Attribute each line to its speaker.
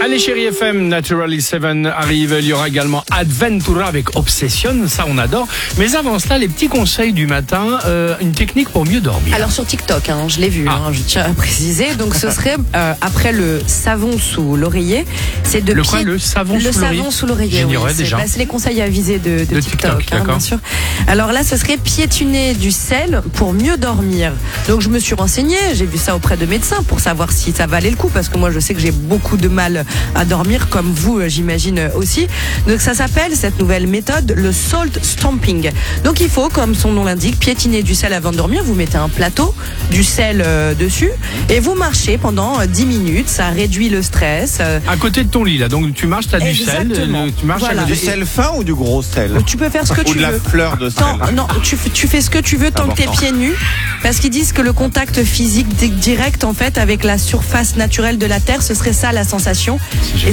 Speaker 1: Allez, chérie FM, Naturally 7 arrive. Il y aura également Adventura avec Obsession. Ça, on adore. Mais avant cela, les petits conseils du matin. Une technique pour mieux dormir.
Speaker 2: Alors sur TikTok, je l'ai vu, je tiens à préciser. Donc ce serait après le savon sous l'oreiller, c'est de
Speaker 1: le savon
Speaker 2: sous l'oreiller.
Speaker 1: J'ignorais déjà.
Speaker 2: C'est les conseils avisés de TikTok, bien sûr. Alors là, ce serait piétiner du sel pour mieux dormir. Donc je me suis renseignée, j'ai vu ça auprès de médecins pour savoir si ça valait le coup, parce que moi je sais que j'ai beaucoup de mal à dormir, comme vous, j'imagine aussi. Donc ça s'appelle, cette nouvelle méthode, le salt stomping. Donc il faut, comme son nom l'indique, piétiner du sel avant de dormir. Vous mettez un plateau, du sel dessus, et vous marchez pendant 10 minutes. Ça réduit le stress.
Speaker 1: À côté de ton lit, là. Donc tu marches, t'as du sel. Tu marches
Speaker 2: voilà.
Speaker 3: Du sel fin ou du gros sel?
Speaker 2: Tu peux faire ce que tu veux.
Speaker 3: Ou de la fleur de sel?
Speaker 2: Non, tu fais ce que tu veux tant que t'es pieds nus, parce qu'ils disent que le contact physique direct, en fait, avec la surface naturelle de la terre, ce serait ça la sensation. Et